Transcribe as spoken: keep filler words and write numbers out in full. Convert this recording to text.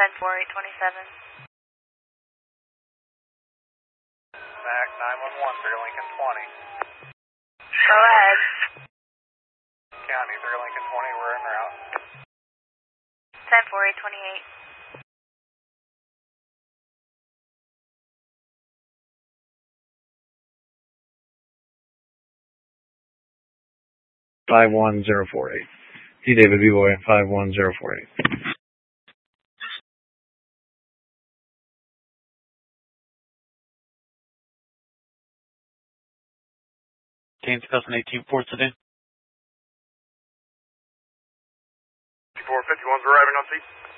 ten four eight twenty-seven. Mac nine one one, three Lincoln twenty. Go ahead. County, three Lincoln twenty, we're en route. ten four eight twenty-eight. five one zero four eight. D David B-Boy, five one zero four eight. twenty eighteen Ford Sedan. four fifty-one's arriving on seat.